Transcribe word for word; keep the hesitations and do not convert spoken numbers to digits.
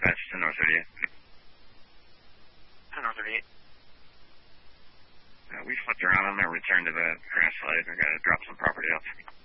dispatch to North thirty-eight. To North thirty-eight. Uh, we flipped around on our return to the crash site. We're going to drop some property off.